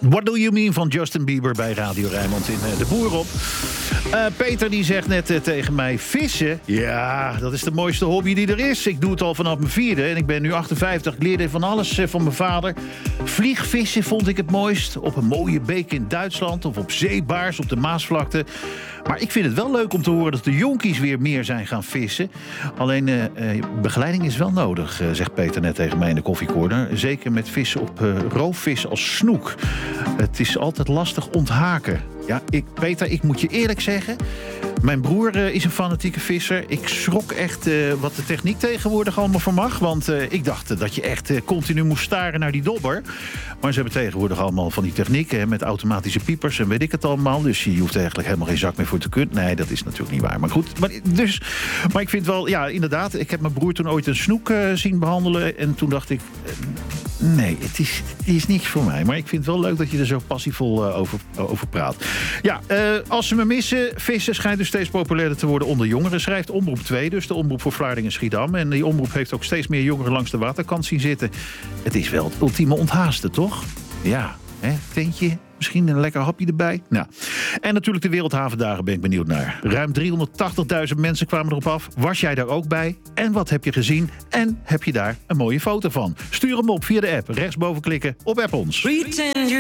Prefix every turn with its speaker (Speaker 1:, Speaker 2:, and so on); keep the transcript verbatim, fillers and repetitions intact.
Speaker 1: What Do You Mean van Justin Bieber bij Radio Rijnmond in uh, De Boer op. Uh, Peter die zegt net uh, tegen mij, vissen? Ja, dat is de mooiste hobby die er is. Ik doe het al vanaf mijn vierde en ik ben nu achtenvijftig. Ik leerde van alles uh, van mijn vader. Vliegvissen vond ik het mooist. Op een mooie beek in Duitsland of op zeebaars op de Maasvlakte. Maar ik vind het wel leuk om te horen dat de jonkies weer meer zijn gaan vissen. Alleen uh, uh, begeleiding is wel nodig, uh, zegt Peter net tegen mij in de koffiecorner. Zeker met vissen op uh, roofvis als snoek. Het is altijd lastig onthaken. Ja, ik, Peter, ik moet je eerlijk zeggen, mijn broer uh, is een fanatieke visser. Ik schrok echt uh, wat de techniek tegenwoordig allemaal vermag. Want uh, ik dacht uh, dat je echt uh, continu moest staren naar die dobber. Maar ze hebben tegenwoordig allemaal van die technieken hè, met automatische piepers en weet ik het allemaal. Dus je hoeft eigenlijk helemaal geen zak meer voor te kunnen. Nee, dat is natuurlijk niet waar. Maar goed, maar, dus, maar ik vind wel, ja, inderdaad. Ik heb mijn broer toen ooit een snoek uh, zien behandelen. En toen dacht ik, uh, nee, het is, het is niks voor mij. Maar ik vind het wel leuk dat je er zo passievol uh, over, uh, over praat. Ja, uh, als ze me missen, vissen schijnt dus steeds populairder te worden onder jongeren. Schrijft Omroep twee, dus de omroep voor Vlaardingen-Schiedam. En die omroep heeft ook steeds meer jongeren langs de waterkant zien zitten. Het is wel het ultieme onthaasten, toch? Ja, hè, tentje, misschien een lekker hapje erbij. Nou. En natuurlijk de Wereldhavendagen ben ik benieuwd naar. Ruim driehonderdtachtigduizend mensen kwamen erop af. Was jij daar ook bij? En wat heb je gezien? En heb je daar een mooie foto van? Stuur hem op via de app. Rechtsboven klikken op App ons.